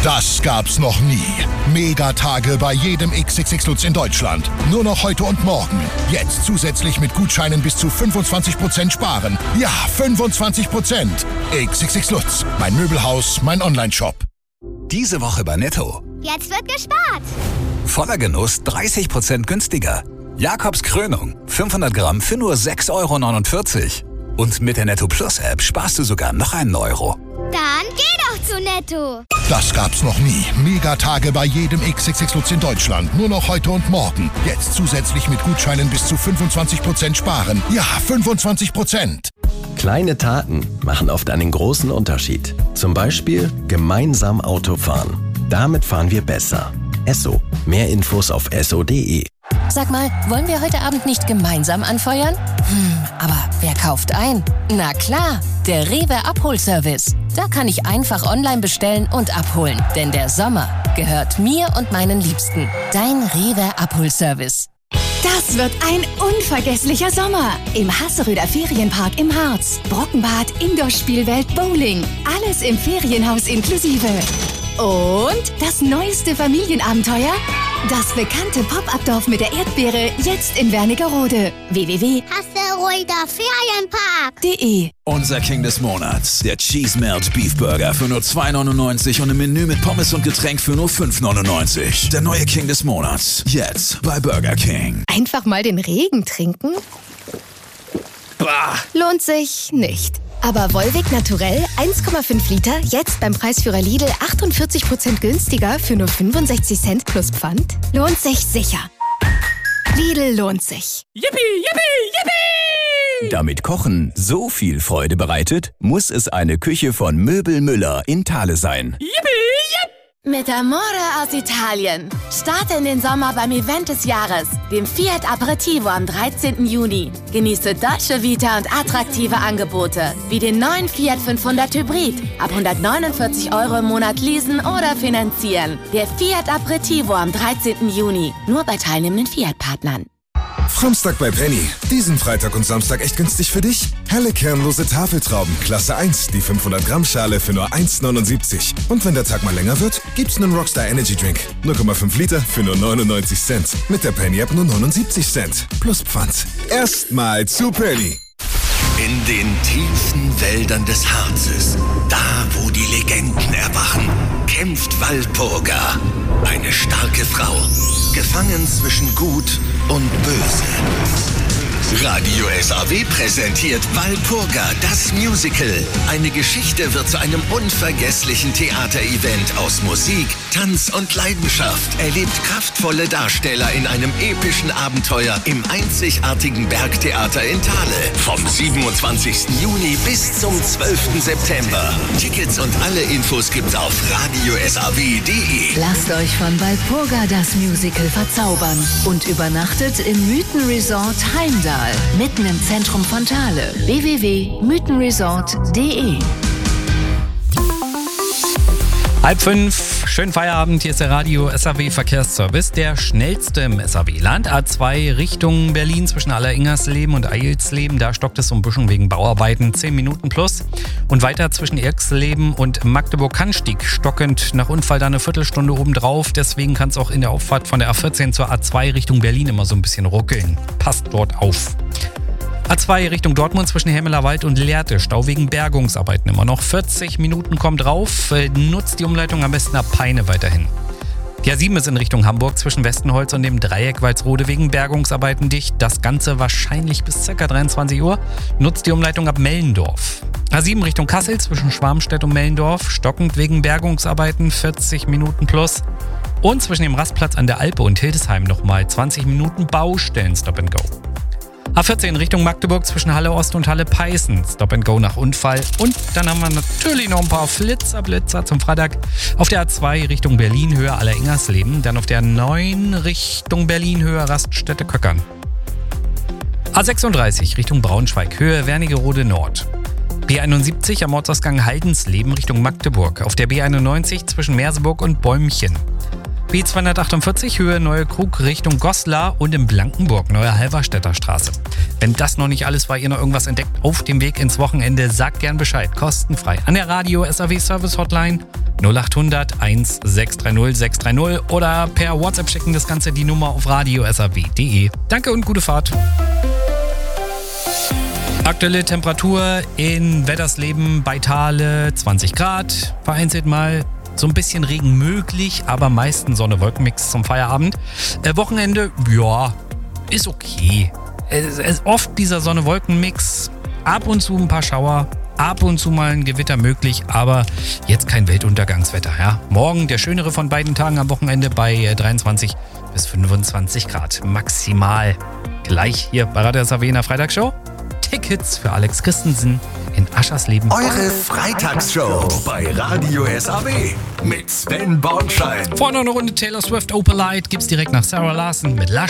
Das gab's noch nie. Megatage bei jedem XXX Lutz in Deutschland. Nur noch heute und morgen. Jetzt zusätzlich mit Gutscheinen bis zu 25% sparen. Ja, 25%. XXX Lutz. Mein Möbelhaus, mein Onlineshop. Diese Woche bei Netto. Jetzt wird gespart. Voller Genuss 30% günstiger. Jakobs Krönung. 500 Gramm für nur 6,49 €. Und mit der Netto Plus App sparst du sogar noch einen Euro. Dann geh doch zu Netto. Das gab's noch nie. Megatage bei jedem XXX Lutz in Deutschland. Nur noch heute und morgen. Jetzt zusätzlich mit Gutscheinen bis zu 25% sparen. Ja, 25%. Kleine Taten machen oft einen großen Unterschied. Zum Beispiel gemeinsam Auto fahren. Damit fahren wir besser. Esso. Mehr Infos auf esso.de. Sag mal, wollen wir heute Abend nicht gemeinsam anfeuern? Aber wer kauft ein? Na klar, der Rewe Abholservice. Da kann ich einfach online bestellen und abholen. Denn der Sommer gehört mir und meinen Liebsten. Dein Rewe Abholservice. Das wird ein unvergesslicher Sommer. Im Hasseröder Ferienpark im Harz. Brockenbad, Indoor-Spielwelt, Bowling. Alles im Ferienhaus inklusive. Und das neueste Familienabenteuer? Das bekannte Pop-Up-Dorf mit der Erdbeere, jetzt in Wernigerode. www.hasseröderferienpark.de. Unser King des Monats, der Cheese Melt Beef Burger für nur 2,99 € und im Menü mit Pommes und Getränk für nur 5,99 €. Der neue King des Monats, jetzt bei Burger King. Einfach mal den Regen trinken? Bah. Lohnt sich nicht. Aber Volvic Naturell 1,5 Liter, jetzt beim Preisführer Lidl 48% günstiger für nur 65 Cent plus Pfand? Lohnt sich sicher. Lidl lohnt sich. Yippie, yippie, yippie! Damit Kochen so viel Freude bereitet, muss es eine Küche von Möbel Müller in Thale sein. Yippie, yippie! Mit Amore aus Italien. Starte in den Sommer beim Event des Jahres, dem Fiat Aperitivo am 13. Juni. Genieße Dolce Vita und attraktive Angebote, wie den neuen Fiat 500 Hybrid. Ab 149 € im Monat leasen oder finanzieren. Der Fiat Aperitivo am 13. Juni. Nur bei teilnehmenden Fiat-Partnern. Framstag bei Penny. Diesen Freitag und Samstag echt günstig für dich? Helle kernlose Tafeltrauben, Klasse 1, die 500 Gramm Schale für nur 1,79 €. Und wenn der Tag mal länger wird, gibt's einen Rockstar Energy Drink. 0,5 Liter für nur 99 Cent. Mit der Penny App nur 79 Cent. Plus Pfand. Erstmal zu Penny. In den tiefen Wäldern des Harzes, da wo die Legenden erwachen, kämpft Walpurga. Eine starke Frau, gefangen zwischen Gut und Böse. Radio SAW präsentiert Walpurga, das Musical. Eine Geschichte wird zu einem unvergesslichen Theaterevent aus Musik, Tanz und Leidenschaft. Erlebt kraftvolle Darsteller in einem epischen Abenteuer im einzigartigen Bergtheater in Thale. Vom 27. Juni bis zum 12. September. Tickets und alle Infos gibt's auf radiosaw.de. Lasst euch von Walpurga das Musical verzaubern und übernachtet im Mythenresort Heimdall. Mitten im Zentrum von Thale. www.mythenresort.de. 4:30, schönen Feierabend, hier ist der Radio SAW Verkehrsservice, der schnellste im SAW-Land. A2 Richtung Berlin zwischen Alleringersleben und Eilsleben, da stockt es so ein bisschen wegen Bauarbeiten, 10 Minuten plus. Und weiter zwischen Irxleben und Magdeburg-Kannstieg stockend, nach Unfall da eine Viertelstunde obendrauf. Deswegen kann es auch in der Auffahrt von der A14 zur A2 Richtung Berlin immer so ein bisschen ruckeln. Passt dort auf. A2 Richtung Dortmund zwischen Hemmelerwald und Lehrte. Stau wegen Bergungsarbeiten immer noch. 40 Minuten kommt drauf. Nutzt die Umleitung am besten ab Peine weiterhin. Die A7 ist in Richtung Hamburg zwischen Westenholz und dem Dreieck Walsrode wegen Bergungsarbeiten dicht. Das Ganze wahrscheinlich bis ca. 23 Uhr. Nutzt die Umleitung ab Mellendorf. A7 Richtung Kassel zwischen Schwarmstedt und Mellendorf. Stockend wegen Bergungsarbeiten. 40 Minuten plus. Und zwischen dem Rastplatz an der Alpe und Hildesheim nochmal 20 Minuten Baustellen Stop and Go. A14 Richtung Magdeburg zwischen Halle Ost und Halle Peißen. Stop and Go nach Unfall. Und dann haben wir natürlich noch ein paar Blitzer zum Freitag. Auf der A2 Richtung Berlin Höhe Alleringersleben. Dann auf der 9 Richtung Berlin Höhe Raststätte Köckern. A36 Richtung Braunschweig Höhe Wernigerode Nord. B71 am Ortsausgang Haldensleben Richtung Magdeburg. Auf der B91 zwischen Merseburg und Bäumchen. B248 Höhe Neue Krug Richtung Goslar und in Blankenburg Neue Halberstädter Straße. Wenn das noch nicht alles war, ihr noch irgendwas entdeckt auf dem Weg ins Wochenende, sagt gern Bescheid. Kostenfrei an der Radio SAW Service Hotline 0800 1630 630 oder per WhatsApp schicken das Ganze die Nummer auf radio.saw.de. Danke und gute Fahrt. Aktuelle Temperatur in Weddersleben bei Thale 20 Grad, vereinzelt mal so ein bisschen Regen möglich, aber meistens Sonne-Wolkenmix zum Feierabend. Wochenende, ja, ist okay. Es ist oft dieser Sonne-Wolken-Mix, ab und zu ein paar Schauer, ab und zu mal ein Gewitter möglich, aber jetzt kein Weltuntergangswetter. Ja? Morgen der schönere von beiden Tagen am Wochenende bei 23 bis 25 Grad maximal. Gleich hier bei Radio SAW in der Freitagsshow. Tickets für Alex Christensen in Aschersleben. Eure Freitagsshow bei Radio SAW mit Sven Bornschein. Vorne eine Runde Taylor Swift Opalite gibt's direkt nach Sarah Larson mit Lush.